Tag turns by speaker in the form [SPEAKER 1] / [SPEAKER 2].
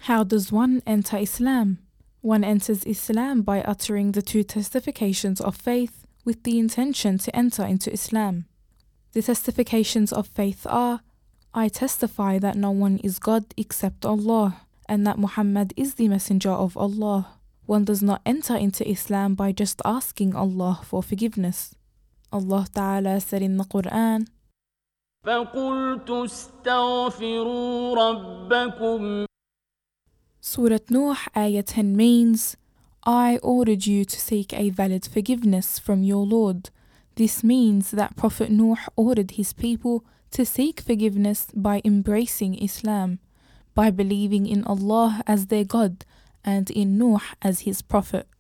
[SPEAKER 1] How does one enter Islam? One enters Islam by uttering the two testifications of faith with the intention to enter into Islam. The testifications of faith are: I testify that no one is God except Allah, and that Muhammad is the messenger of Allah. One does not enter into Islam by just asking Allah for forgiveness. Allah Ta'ala said in the Quran,
[SPEAKER 2] فَقُلْتُ اسْتَغْفِرُوا رَبَّكُمْ.
[SPEAKER 1] Surah Nuh Ayah 10 means, I ordered you to seek a valid forgiveness from your Lord. This means that Prophet Nuh ordered his people to seek forgiveness by embracing Islam, by believing in Allah as their God and in Nuh as his prophet.